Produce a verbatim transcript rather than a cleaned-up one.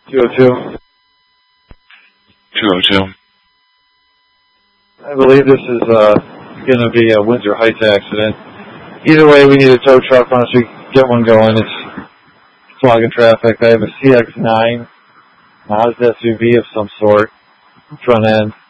two oh two. two oh two. I believe this is uh, going to be a Windsor Heights accident. Either way, we need a tow truck on us. We get one going. It's clogging traffic. I have a C X nine Mazda S U V of some sort, front end.